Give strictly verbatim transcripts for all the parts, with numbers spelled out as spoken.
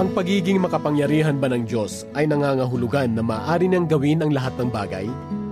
Ang pagiging makapangyarihan ba ng Diyos ay nangangahulugan na maaari niyang gawin ang lahat ng bagay?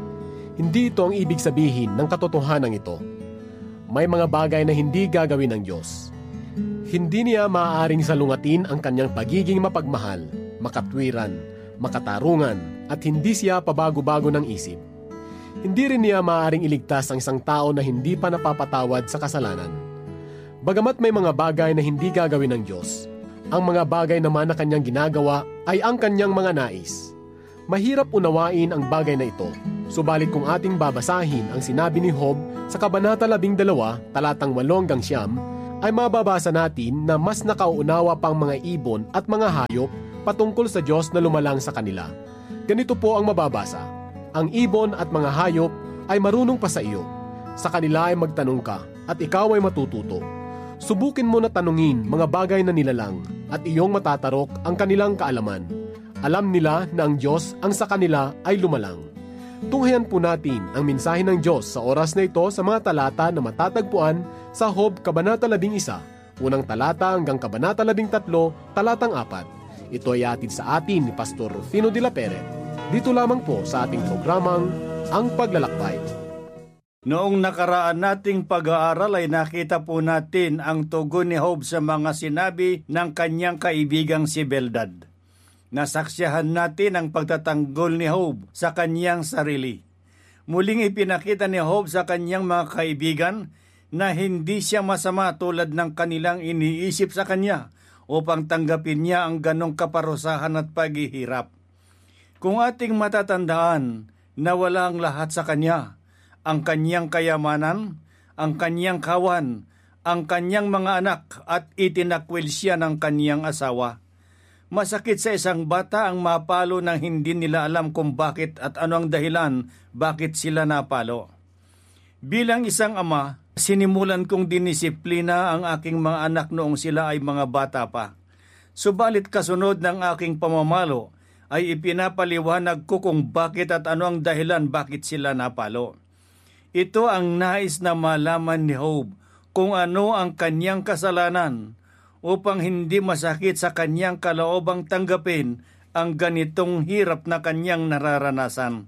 Hindi ito ang ibig sabihin ng katotohanan ito. May mga bagay na hindi gagawin ng Diyos. Hindi niya maaaring salungatin ang kanyang pagiging mapagmahal, makatwiran, makatarungan, at hindi siya pabago-bago ng isip. Hindi rin niya maaaring iligtas ang isang tao na hindi pa napapatawad sa kasalanan. Bagamat may mga bagay na hindi gagawin ng Diyos, ang mga bagay naman na kanyang ginagawa ay ang kanyang mga nais. Mahirap unawain ang bagay na ito, subalit kung ating babasahin ang sinabi ni Job sa Kabanata labing dalawa, talatang walong hanggang siyam, ay mababasa natin na mas nakauunawa pang mga ibon at mga hayop patungkol sa Diyos na lumalang sa kanila. Ganito po ang mababasa: ang ibon at mga hayop ay marunong pa sa iyo. Sa kanila ay magtanong ka, at ikaw ay matututo. Subukin mo na tanungin mga bagay na nilalang, at iyong matatarok ang kanilang kaalaman. Alam nila na ang Diyos ang sa kanila ay lumalang. Tunghayan po natin ang mensahe ng Diyos sa oras na ito sa mga talata na matatagpuan sa Job Kabanata labing isa, unang talata hanggang Kabanata labing tatlo, talatang apat. Ito ay atid sa atin ni Pastor Rufino de la Peret. Dito lamang po sa ating programang Ang Paglalakbay. Noong nakaraan nating pag-aaral ay nakita po natin ang tugon ni Job sa mga sinabi ng kanyang kaibigang si Bildad. Nasaksihan natin ang pagtatanggol ni Job sa kanyang sarili. Muling ipinakita ni Job sa kanyang mga kaibigan na hindi siya masama tulad ng kanilang iniisip sa kanya upang tanggapin niya ang ganong kaparusahan at paghihirap. Kung ating matatandaan na wala ang lahat sa kanya, ang kanyang kayamanan, ang kanyang kawan, ang kanyang mga anak at itinakwil siya ng kanyang asawa. Masakit sa isang bata ang mapalo nang hindi nila alam kung bakit at ano ang dahilan bakit sila napalo. Bilang isang ama, sinimulan kong dinisiplina ang aking mga anak noong sila ay mga bata pa. Subalit kasunod ng aking pamamalo ay ipinapaliwanag ko kung bakit at ano ang dahilan bakit sila napalo. Ito ang nais na malaman ni Job, kung ano ang kanyang kasalanan, upang hindi masakit sa kanyang kaloobang tanggapin ang ganitong hirap na kanyang nararanasan.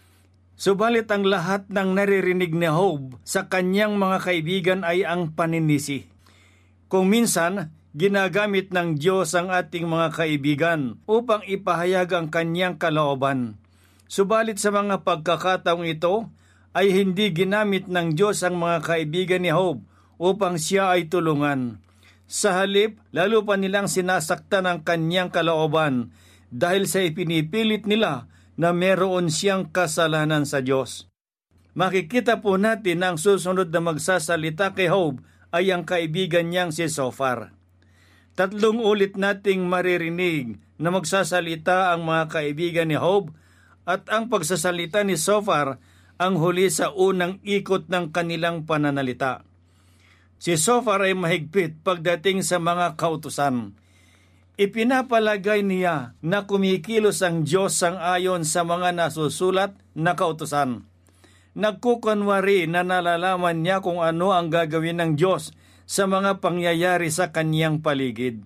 Subalit ang lahat ng naririnig ni Job sa kanyang mga kaibigan ay ang paninisi. Kung minsan, ginagamit ng Diyos ang ating mga kaibigan upang ipahayag ang kanyang kalooban. Subalit sa mga pagkakataong ito, ay hindi ginamit ng Diyos ang mga kaibigan ni Job upang siya ay tulungan. Sa halip, lalo pa nilang sinasaktan ang kanyang kalooban dahil sa ipinipilit nila na meron siyang kasalanan sa Diyos. Makikita po natin na ang susunod na magsasalita kay Job ay ang kaibigan niyang si Zophar. Tatlong ulit nating maririnig na magsasalita ang mga kaibigan ni Job, at ang pagsasalita ni Zophar ang huli sa unang ikot ng kanilang pananalita. Si Zophar ay mahigpit pagdating sa mga kautusan. Ipinapalagay niya na kumikilos ang Diyos sang-ayon sa mga nasusulat na kautusan. Nagkukunwari na nalalaman niya kung ano ang gagawin ng Diyos sa mga pangyayari sa kanyang paligid.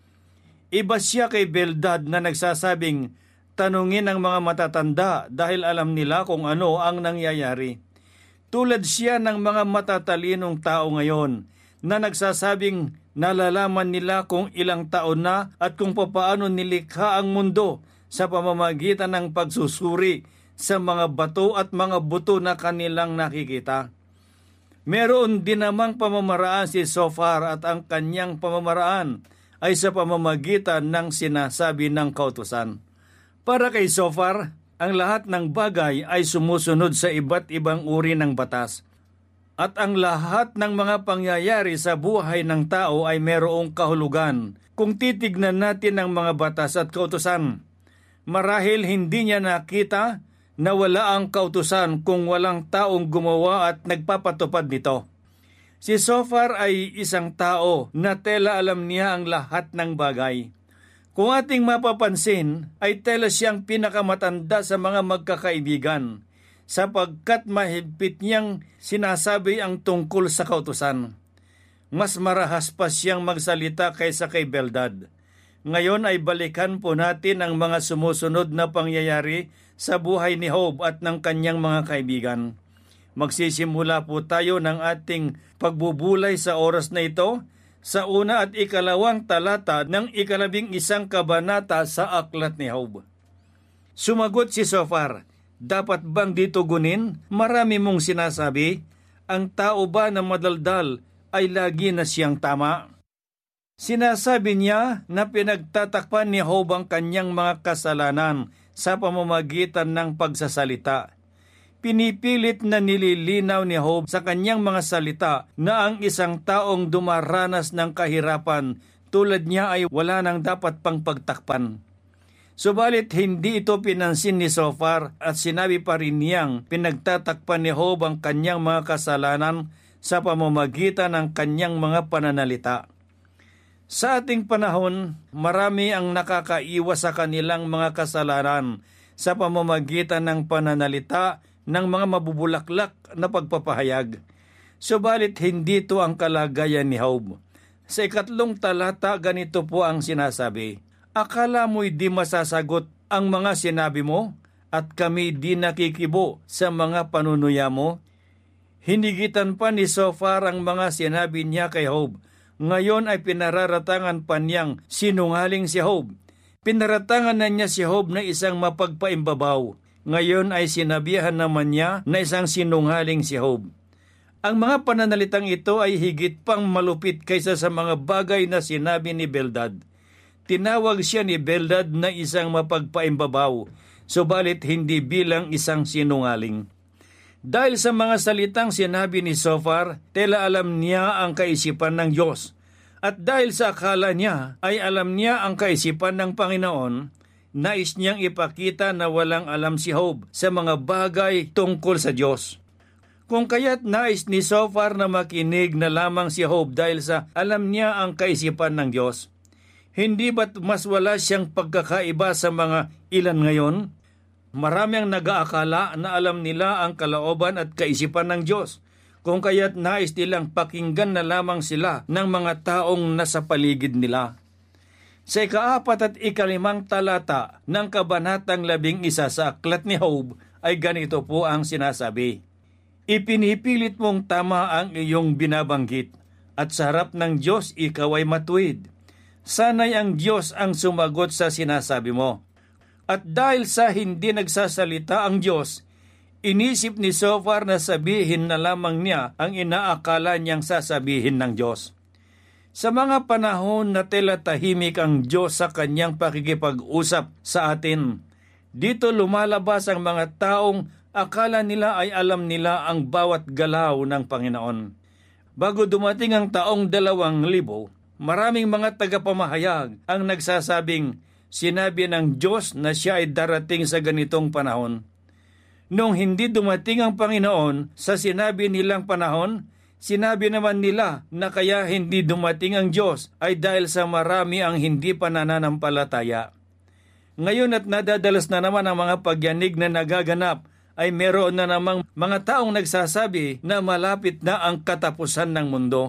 Iba siya kay Bildad na nagsasabing, tanungin ang mga matatanda dahil alam nila kung ano ang nangyayari. Tulad siya ng mga matatalinong tao ngayon na nagsasabing nalalaman nila kung ilang taon na at kung papaano nilikha ang mundo sa pamamagitan ng pagsusuri sa mga bato at mga buto na kanilang nakikita. Meron din namang pamamaraan si Zophar at ang kanyang pamamaraan ay sa pamamagitan ng sinasabi ng kautusan. Para kay Zophar, ang lahat ng bagay ay sumusunod sa iba't ibang uri ng batas. At ang lahat ng mga pangyayari sa buhay ng tao ay mayroong kahulugan kung titignan natin ang mga batas at kautusan. Marahil hindi niya nakita na wala ang kautusan kung walang taong gumawa at nagpapatupad nito. Si Zophar ay isang tao na tela alam niya ang lahat ng bagay. Kung ating mapapansin, ay tela siyang pinakamatanda sa mga magkakaibigan sapagkat mahigpit niyang sinasabi ang tungkol sa kautusan. Mas marahas pa siyang magsalita kaysa kay Bildad. Ngayon ay balikan po natin ang mga sumusunod na pangyayari sa buhay ni Job at ng kanyang mga kaibigan. Magsisimula po tayo ng ating pagbubulay sa oras na ito sa una at ikalawang talata ng ikalabing isang kabanata sa aklat ni Job. Sumagot si Zophar, dapat bang ditugunin? Marami mong sinasabi, ang tao ba na madaldal ay lagi na siyang tama? Sinasabi niya na pinagtatakpan ni Job ang kanyang mga kasalanan sa pamamagitan ng pagsasalita. Pinipilit na nililinaw ni Job sa kanyang mga salita na ang isang taong dumaranas ng kahirapan tulad niya ay wala nang dapat pang pagtakpan. Subalit hindi ito pinansin ni Zophar at sinabi pa rin niyang pinagtatakpan ni Job ang kanyang mga kasalanan sa pamamagitan ng kanyang mga pananalita. Sa ating panahon, marami ang nakakaiwas sa kanilang mga kasalanan sa pamamagitan ng pananalita ng mga mabubulaklak na pagpapahayag. Subalit hindi ito ang kalagayan ni Job. Sa ikatlong talata, ganito po ang sinasabi, akala mo'y di masasagot ang mga sinabi mo at kami di nakikibo sa mga panunuya mo? Hinigitan pa ni Zophar ang mga sinabi niya kay Job. Ngayon ay pinararatangan pa niyang sinungaling si Job. Pinaratangan na niya si Job na isang mapagpaimbabaw. Ngayon ay sinabihan naman niya na isang sinungaling si Job. Ang mga pananalitang ito ay higit pang malupit kaysa sa mga bagay na sinabi ni Bildad. Tinawag siya ni Bildad na isang mapagpaimbabaw, subalit hindi bilang isang sinungaling. Dahil sa mga salitang sinabi ni Zophar, tela alam niya ang kaisipan ng Diyos. At dahil sa akala niya ay alam niya ang kaisipan ng Panginoon, nais niyang ipakita na walang alam si Job sa mga bagay tungkol sa Diyos. Kung kaya't nais ni Zophar na makinig na lamang si Job dahil sa alam niya ang kaisipan ng Diyos, hindi ba't mas wala siyang pagkakaiba sa mga ilan ngayon? Marami ang nag-aakala na alam nila ang kalooban at kaisipan ng Diyos, kung kaya't nais nilang pakinggan na lamang sila ng mga taong nasa paligid nila. Sa ikaapat at ikalimang talata ng kabanatang labing isa sa aklat ni Job ay ganito po ang sinasabi, ipinipilit mong tama ang iyong binabanggit, at sa harap ng Diyos ikaw ay matuwid. Sana'y ang Diyos ang sumagot sa sinasabi mo. At dahil sa hindi nagsasalita ang Diyos, inisip ni Zophar na sabihin na lamang niya ang inaakala niyang sasabihin ng Diyos. Sa mga panahon na tila tahimik ang Diyos sa kanyang pakikipag-usap sa atin, dito lumalabas ang mga taong akala nila ay alam nila ang bawat galaw ng Panginoon. Bago dumating ang taong dalawang libo, maraming mga tagapamahayag ang nagsasabing, sinabi ng Diyos na siya ay darating sa ganitong panahon. Nung hindi dumating ang Panginoon sa sinabi nilang panahon, sinabi naman nila na kaya hindi dumating ang Diyos ay dahil sa marami ang hindi pa nananampalataya. Ngayon at nadadalas na naman ang mga pagyanig na nagaganap, ay meron na namang mga taong nagsasabi na malapit na ang katapusan ng mundo.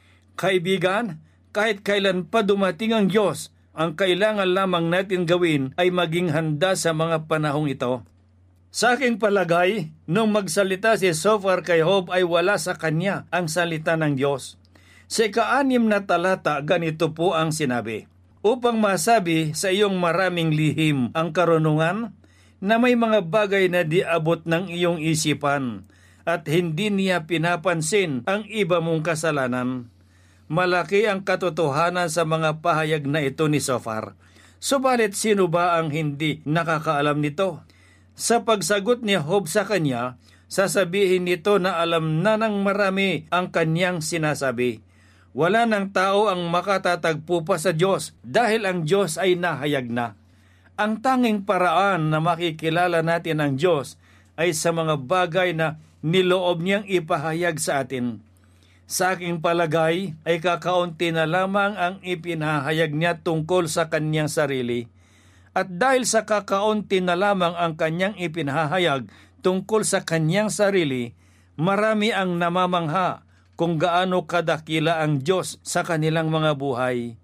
Kaibigan, kahit kailan pa dumating ang Diyos, ang kailangan lamang natin gawin ay maging handa sa mga panahong ito. Sa aking palagay, nung magsalita si Zophar kay Job ay wala sa kanya ang salita ng Diyos. Sa ika-anim na talata, ganito po ang sinabi, upang masabi sa iyong maraming lihim ang karunungan, na may mga bagay na di abot ng iyong isipan, at hindi niya pinapansin ang iba mong kasalanan. Malaki ang katotohanan sa mga pahayag na ito ni Zophar. Subalit sino ba ang hindi nakakaalam nito? Sa pagsagot ni Job sa kanya, sasabihin nito na alam na ng marami ang kanyang sinasabi. Wala ng tao ang makatatagpo pa sa Diyos dahil ang Diyos ay nahayag na. Ang tanging paraan na makikilala natin ang Diyos ay sa mga bagay na niloob niyang ipahayag sa atin. Sa aking palagay ay kakaunti na lamang ang ipinahayag niya tungkol sa kanyang sarili. At dahil sa kakaunti na lamang ang kanyang ipinahayag tungkol sa kanyang sarili, marami ang namamangha kung gaano kadakila ang Diyos sa kanilang mga buhay.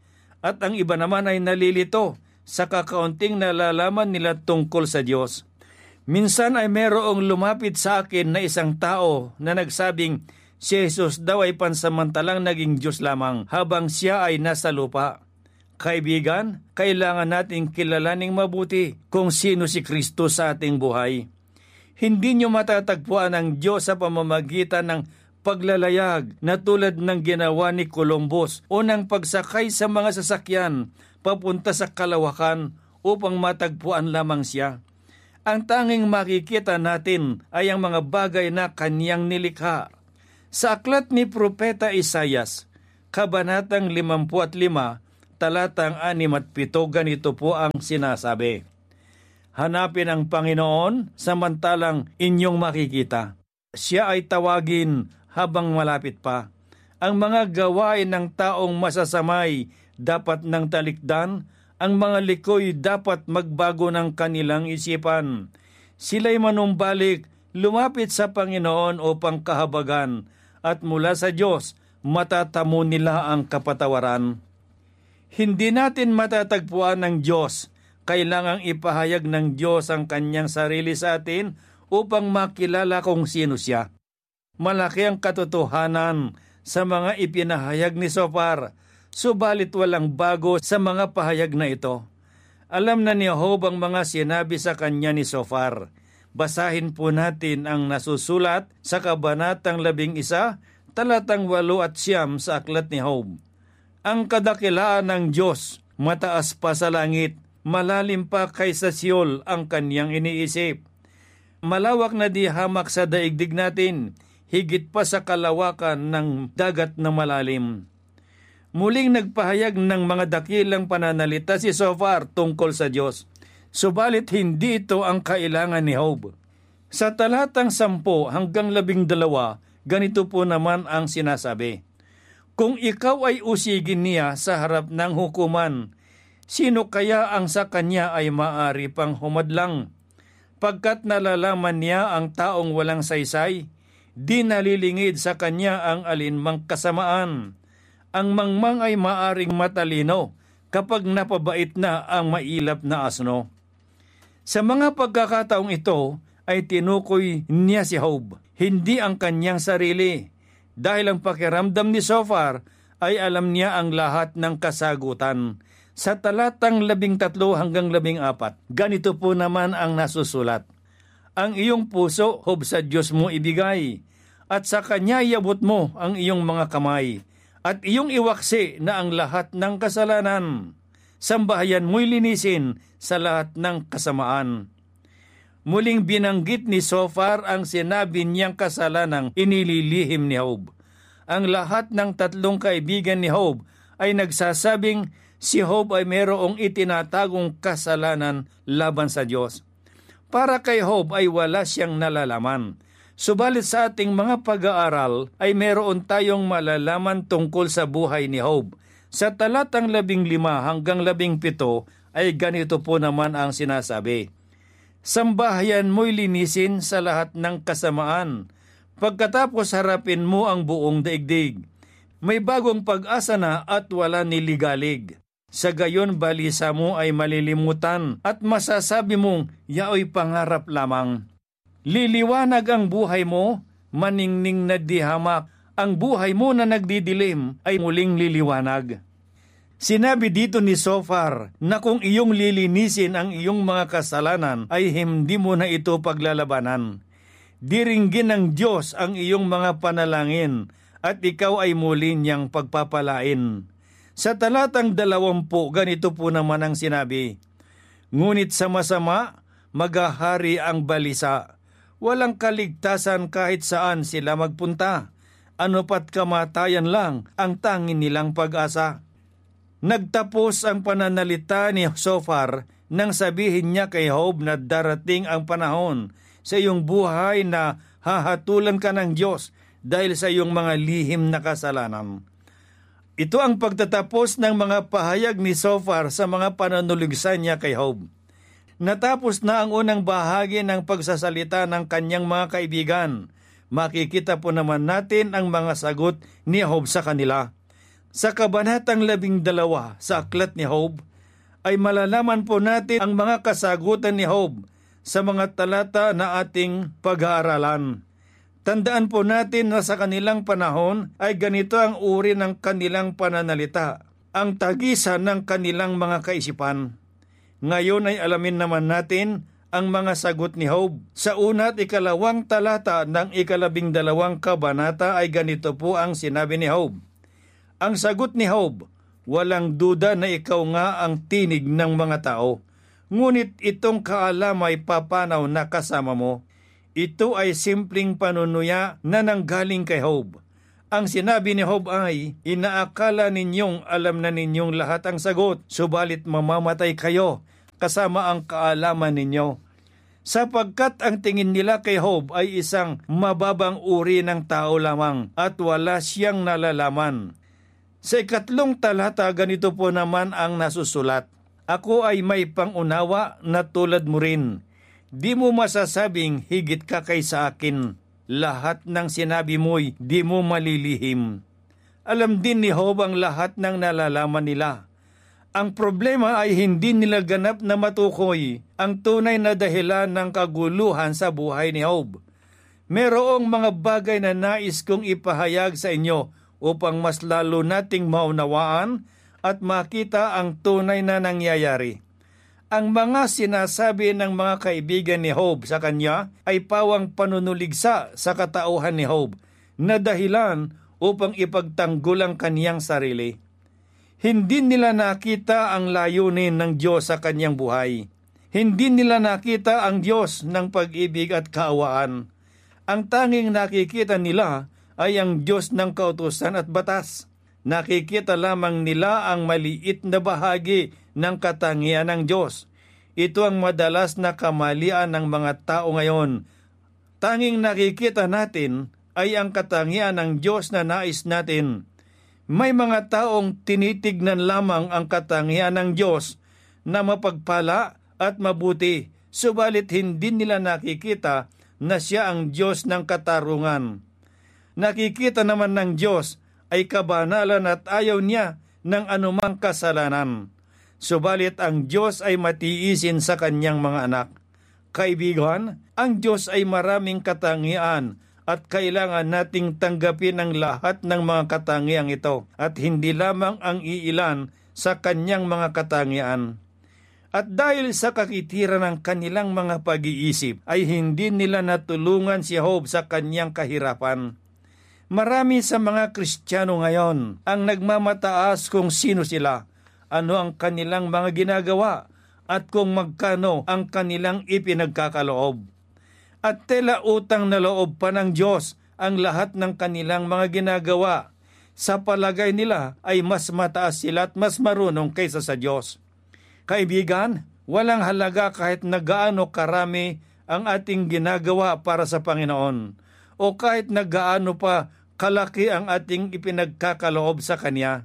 at ang iba naman ay nalilito sa kakaunting nalalaman nila tungkol sa Diyos. Minsan ay merong lumapit sa akin na isang tao na nagsabing si Jesus daw ay pansamantalang naging Diyos lamang habang siya ay nasa lupa. Kaibigan, kailangan nating kilalaning mabuti kung sino si Kristo sa ating buhay. Hindi nyo matatagpuan ang Diyos sa pamamagitan ng paglalayag na tulad ng ginawa ni Columbus o ng pagsakay sa mga sasakyan papunta sa kalawakan upang matagpuan lamang siya. Ang tanging makikita natin ay ang mga bagay na kanyang nilikha. Sa aklat ni Propeta Isayas, Kabanatang limampu at lima, talatang anim at pito, ganito po ang sinasabi. Hanapin ang Panginoon samantalang inyong makikita. Siya ay tawagin habang malapit pa. Ang mga gawain ng taong masasamay dapat nang talikdan, ang mga likoy dapat magbago ng kanilang isipan. Sila'y manumbalik, lumapit sa Panginoon upang kahabagan, at mula sa Diyos matatamo nila ang kapatawaran. Hindi natin matatagpuan ng Diyos. Kailangang ipahayag ng Diyos ang kanyang sarili sa atin upang makilala kung sino siya. Malaki ang katotohanan sa mga ipinahayag ni Sofar, subalit walang bago sa mga pahayag na ito. Alam na ni Job ang mga sinabi sa kanya ni Sofar. Basahin po natin ang nasusulat sa Kabanatang labing isa, talatang walo at siyam sa aklat ni Job. Ang kadakilaan ng Diyos, mataas pa sa langit, malalim pa kaysa Siol ang kanyang iniisip. Malawak na di hamak sa daigdig natin, higit pa sa kalawakan ng dagat na malalim. Muling nagpahayag ng mga dakilang pananalita si Sofar tungkol sa Diyos. Subalit hindi ito ang kailangan ni Job. Sa talatang sampo hanggang labing dalawa, ganito po naman ang sinasabi. Kung ikaw ay usigin niya sa harap ng hukuman, sino kaya ang sa kanya ay maari pang humadlang? Pagkat nalalaman niya ang taong walang saysay, di nalilingid sa kanya ang alinmang kasamaan. Ang mangmang ay maaring matalino kapag napabait na ang mailap na asno. Sa mga pagkakataong ito ay tinukoy niya si Job, hindi ang kanyang sarili. Dahil ang pakiramdam ni Sofar ay alam niya ang lahat ng kasagutan. Sa talatang labing tatlo hanggang labing apat, ganito po naman ang nasusulat. Ang iyong puso, Job, sa Diyos mo ibigay, at sa Kanya iabot mo ang iyong mga kamay, at iyong iwaksi na ang lahat ng kasalanan. Sambahayan mo'y linisin sa lahat ng kasamaan. Muling binanggit ni Sofar ang sinabi niyang kasalanang inililihim ni Job. Ang lahat ng tatlong kaibigan ni Job ay nagsasabing si Job ay mayroong itinatagong kasalanan laban sa Diyos. Para kay Job ay wala siyang nalalaman. Subalit sa ating mga pag-aaral ay meron tayong malalaman tungkol sa buhay ni Job. Sa talatang labing lima hanggang labing pito ay ganito po naman ang sinasabi. Sambahayan mo'y linisin sa lahat ng kasamaan. Pagkatapos harapin mo ang buong daigdig. May bagong pag-asa na at wala niligalig. Sa gayon balisa mo ay malilimutan at masasabi mong yaoy pangarap lamang. Liliwanag ang buhay mo, maningning na di hamak. Ang buhay mo na nagdidilim ay muling liliwanag. Sinabi dito ni Sofar na kung iyong lilinisin ang iyong mga kasalanan ay hindi mo na ito paglalabanan. Diringgin ng Diyos ang iyong mga panalangin at ikaw ay muli niyang pagpapalain. Sa talatang dalawampu, ganito po naman ang sinabi. Ngunit sa masama, maghahari ang balisa. Walang kaligtasan kahit saan sila magpunta. Ano pat kamatayan lang ang tanging nilang pag-asa. Nagtapos ang pananalita ni Sofar nang sabihin niya kay Job na darating ang panahon sa iyong buhay na hahatulan ka ng Diyos dahil sa iyong mga lihim na kasalanan. Ito ang pagtatapos ng mga pahayag ni Sofar sa mga pananuligsan niya kay Job. Natapos na ang unang bahagi ng pagsasalita ng kanyang mga kaibigan. Makikita po naman natin ang mga sagot ni Job sa kanila. Sa kabanatang labing dalawa sa aklat ni Job, ay malalaman po natin ang mga kasagutan ni Job sa mga talata na ating pag-aaralan. Tandaan po natin na sa kanilang panahon ay ganito ang uri ng kanilang pananalita, ang tagisan ng kanilang mga kaisipan. Ngayon ay alamin naman natin ang mga sagot ni Job. Sa una at ikalawang talata ng ikalabing dalawang kabanata ay ganito po ang sinabi ni Job. Ang sagot ni Job, walang duda na ikaw nga ang tinig ng mga tao. Ngunit itong kaalam ay papanaw na kasama mo. Ito ay simpleng panunuya na nanggaling kay Job. Ang sinabi ni Job ay, inaakala ninyong alam na ninyong lahat ang sagot, subalit mamamatay kayo kasama ang kaalaman ninyo. Sapagkat ang tingin nila kay Job ay isang mababang uri ng tao lamang at wala siyang nalalaman. Sa ikatlong talata, ganito po naman ang nasusulat. Ako ay may pangunawa na tulad mo rin. Di mo masasabing higit ka kaysa akin. Lahat ng sinabi mo'y di mo malilihim. Alam din ni Job ang lahat ng nalalaman nila. Ang problema ay hindi nila ganap na matukoy ang tunay na dahilan ng kaguluhan sa buhay ni Job. Merong mga bagay na nais kong ipahayag sa inyo upang mas lalo nating maunawaan at makita ang tunay na nangyayari. Ang mga sinasabi ng mga kaibigan ni Job sa kanya ay pawang panunuligsa sa katauhan ni Job na dahilan upang ipagtanggol ang kaniyang sarili. Hindi nila nakita ang layunin ng Diyos sa kanyang buhay. Hindi nila nakita ang Diyos ng pag-ibig at kaawaan. Ang tanging nakikita nila ay ang Diyos ng kautusan at batas. Nakikita lamang nila ang maliit na bahagi ng katangian ng Diyos. Ito ang madalas na kamalian ng mga tao ngayon. Tanging nakikita natin ay ang katangian ng Diyos na nais natin. May mga taong tinitignan lamang ang katangian ng Diyos na mapagpala at mabuti, subalit hindi nila nakikita na siya ang Diyos ng katarungan. Nakikita naman ng Diyos ay kabanalan at ayaw niya ng anumang kasalanan. Subalit ang Diyos ay matiisin sa kanyang mga anak. Kaibigan, ang Diyos ay maraming katangian at kailangan nating tanggapin ang lahat ng mga katangiang ito at hindi lamang ang iilan sa kanyang mga katangian. At dahil sa kakitiran ng kanilang mga pag-iisip ay hindi nila natulungan si Job sa kanyang kahirapan. Marami sa mga Kristiyano ngayon ang nagmamataas kung sino sila, ano ang kanilang mga ginagawa, at kung magkano ang kanilang ipinagkakaloob. At tela utang na loob pa ng Diyos ang lahat ng kanilang mga ginagawa. Sa palagay nila ay mas mataas sila at mas marunong kaysa sa Diyos. Kaibigan, walang halaga kahit na gaano karami ang ating ginagawa para sa Panginoon, o kahit na gaano pa kalaki ang ating ipinagkakaloob sa Kanya.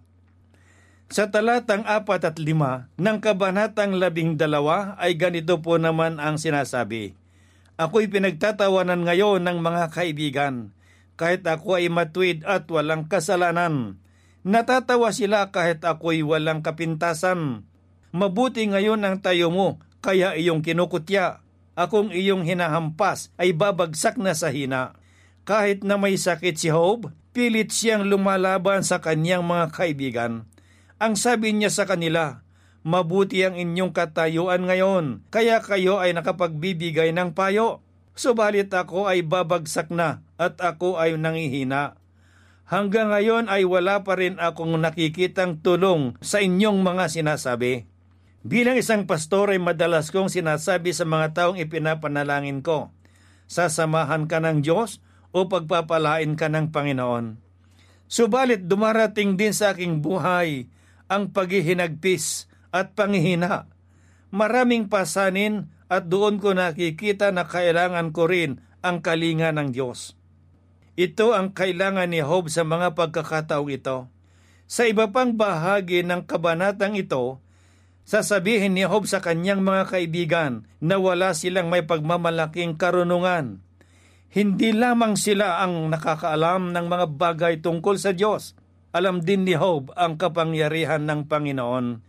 Sa talatang apat at lima ng kabanatang labing dalawa ay ganito po naman ang sinasabi. Ako'y pinagtatawanan ngayon ng mga kaibigan, kahit ako ay matuwid at walang kasalanan. Natatawa sila kahit ako'y walang kapintasan. Mabuti ngayon ang tayo mo, kaya iyong kinukutya. Akong iyong hinahampas ay babagsak na sa hina. Kahit na may sakit si Job, pilit siyang lumalaban sa kanyang mga kaibigan. Ang sabi niya sa kanila, mabuti ang inyong katayuan ngayon, kaya kayo ay nakapagbibigay ng payo. Subalit ako ay babagsak na at ako ay nangihina. Hanggang ngayon ay wala pa rin akong nakikitang tulong sa inyong mga sinasabi. Bilang isang pastor ay madalas kong sinasabi sa mga taong ipinapanalangin ko, sasamahan ka ng Diyos o pagpapalain ka ng Panginoon. Subalit dumarating din sa aking buhay ang paghihinagpis at panghihina. Maraming pasanin at doon ko nakikita na kailangan ko rin ang kalinga ng Diyos. Ito ang kailangan ni Job sa mga pagkakataong ito. Sa iba pang bahagi ng kabanatang ito, sasabihin ni Job sa kanyang mga kaibigan na wala silang may pagmamalaking karunungan. Hindi lamang sila ang nakakaalam ng mga bagay tungkol sa Diyos. Alam din ni Job ang kapangyarihan ng Panginoon.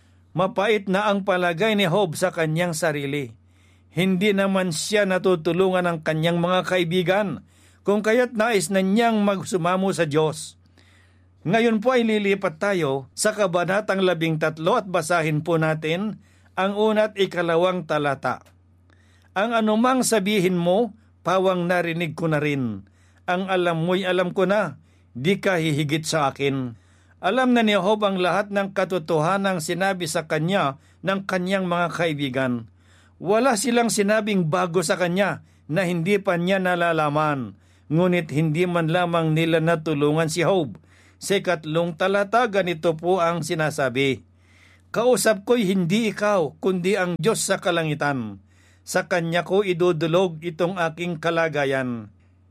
Mapait na ang palagay ni Job sa kanyang sarili. Hindi naman siya natutulungan ng kanyang mga kaibigan, kung kaya't nais na niyang magsumamo sa Diyos. Ngayon po ay lilipat tayo sa kabanatang labing tatlo at basahin po natin ang una't ikalawang talata. Ang anumang sabihin mo, pawang narinig ko na rin. Ang alam mo'y alam ko na, di ka hihigit sa akin. Alam na ni Job ang lahat ng katotohanang sinabi sa kanya ng kanyang mga kaibigan. Wala silang sinabing bago sa kanya na hindi pa niya nalalaman, ngunit hindi man lamang nila natulungan si Job. Sa ikatlong talata, ganito po ang sinasabi, Kausap ko'y hindi ikaw, kundi ang Diyos sa kalangitan. Sa kanya ko idudulog itong aking kalagayan.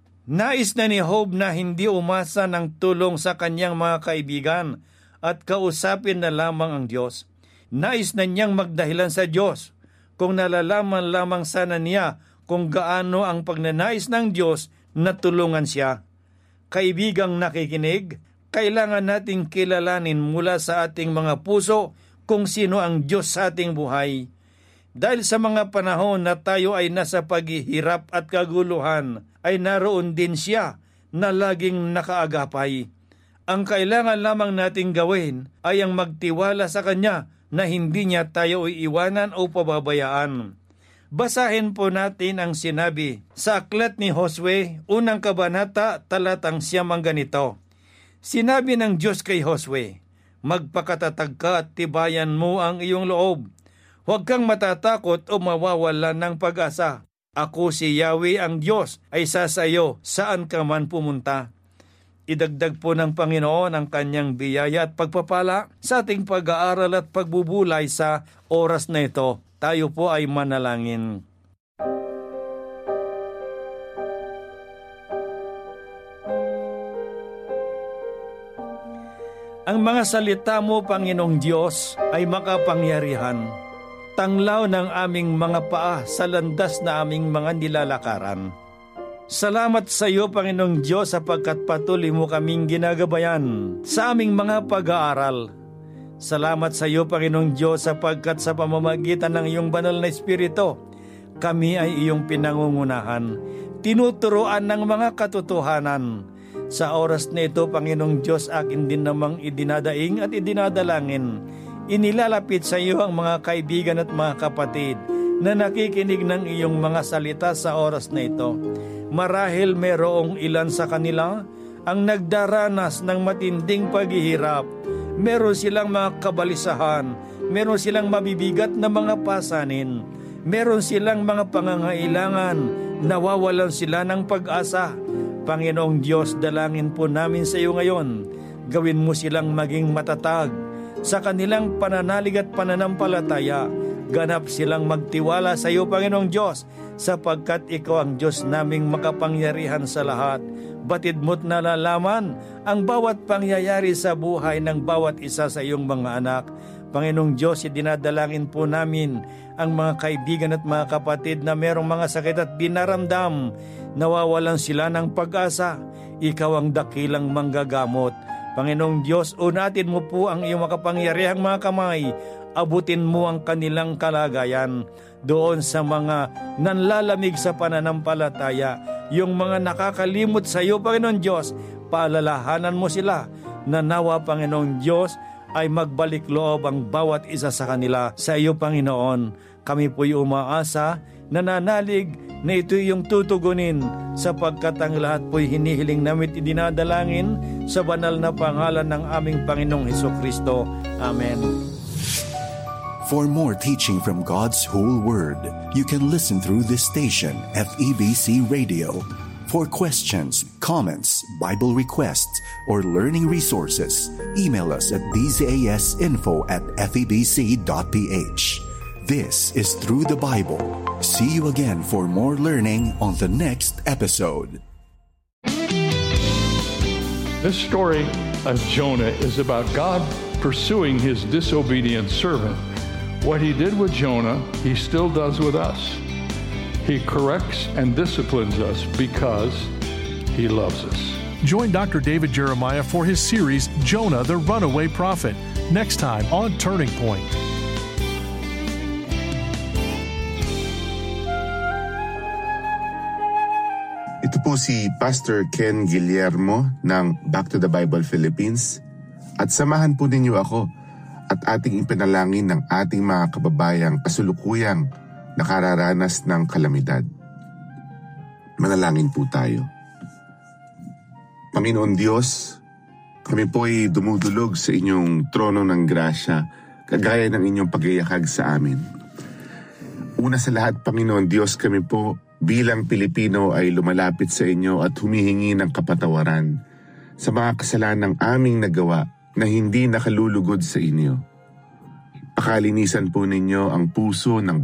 Nais na ni Job na hindi umasa ng tulong sa kanyang mga kaibigan at kausapin na lamang ang Diyos. Nais na niyang magdahilan sa Diyos kung nalalaman lamang sana niya kung gaano ang pagnanais ng Diyos na tulungan siya. Kaibigang nakikinig, kailangan nating kilalanin mula sa ating mga puso kung sino ang Diyos sa ating buhay. Dahil sa mga panahon na tayo ay nasa paghihirap at kaguluhan, ay naroon din siya na laging nakaagapay. Ang kailangan lamang nating gawin ay ang magtiwala sa Kanya na hindi niya tayo iiwanan o pababayaan. Basahin po natin ang sinabi sa aklat ni Josue, unang kabanata, talatang siyam ang ganito. Sinabi ng Diyos kay Josue, Magpakatatag ka at tibayan mo ang iyong loob. Huwag kang matatakot o mawawala ng pag-asa. Ako si Yahweh ang Diyos ay sasayo saan ka man pumunta. Idagdag po ng Panginoon ang kanyang biyaya at pagpapala sa ating pag-aaral at pagbubulay sa oras na ito. Tayo po ay manalangin. Ang mga salita mo, Panginoong Diyos, ay makapangyarihan. Tanglaw ng aming mga paa sa landas na aming mga nilalakaran. Salamat sa iyo, Panginoong Diyos, sapagkat patuloy mo kaming ginagabayan sa aming mga pag-aaral. Salamat sa iyo, Panginoong Diyos, sapagkat sa pamamagitan ng iyong banal na Espiritu, kami ay iyong pinangungunahan, tinuturuan ng mga katotohanan. Sa oras na ito, Panginoong Diyos, akin din namang idinadaing at idinadalangin. Inilalapit sa iyo ang mga kaibigan at mga kapatid na nakikinig ng iyong mga salita sa oras na ito. Marahil merong ilan sa kanila ang nagdaranas ng matinding paghihirap. Meron silang mga kabalisahan, meron silang mabibigat na mga pasanin, meron silang mga pangangailangan, nawawalan sila ng pag-asa. Panginoong Diyos, dalangin po namin sa iyo ngayon. Gawin mo silang maging matatag sa kanilang pananalig at pananampalataya. Ganap silang magtiwala sa iyo, Panginoong Diyos, sapagkat ikaw ang Diyos naming makapangyarihan sa lahat. Batid mo't nalalaman ang bawat pangyayari sa buhay ng bawat isa sa iyong mga anak. Panginoong Diyos, idinadalangin po namin ang mga kaibigan at mga kapatid na merong mga sakit at dinaramdam. Nawawalan sila ng pag-asa. Ikaw ang dakilang manggagamot. Panginoong Diyos, unatin mo po ang iyong makapangyarihang mga kamay. Abutin mo ang kanilang kalagayan doon sa mga nanlalamig sa pananampalataya, yung mga nakakalimot sa iyo, Panginoon Diyos. Paalalahanan mo sila na nawa, Panginoong Diyos, ay magbalik loob ang bawat isa sa kanila sa iyo, Panginoon. Kami po'y umaasa, nananalig na ito yung tutugunin, sapagkat ang lahat po'y hinihiling namin idinadalangin sa banal na pangalan ng aming Panginoong Hesukristo. Amen. For more teaching from God's whole Word, you can listen through this station, F E B C Radio. For questions, comments, Bible requests, or learning resources, email us at d z a s info at f e b c dot p h. This is Through the Bible. See you again for more learning on the next episode. This story of Jonah is about God pursuing his disobedient servant. What he did with Jonah, he still does with us. He corrects and disciplines us because he loves us. Join Doctor David Jeremiah for his series, Jonah the Runaway Prophet, next time on Turning Point. Ito po si Pastor Ken Guillermo ng Back to the Bible Philippines, at samahan po ninyo ako at ating ipinalangin ng ating mga kababayang kasulukuyang nakararanas ng kalamidad. Manalangin po tayo. Panginoon Diyos, kami po ay dumudulog sa inyong trono ng grasya, kagaya ng inyong pag-iakag sa amin. Una sa lahat, Panginoon Diyos, kami po bilang Pilipino ay lumalapit sa inyo at humihingi ng kapatawaran sa mga kasalanang aming nagawa na hindi nakalulugod sa inyo. Pakalinisan po ninyo ang puso ng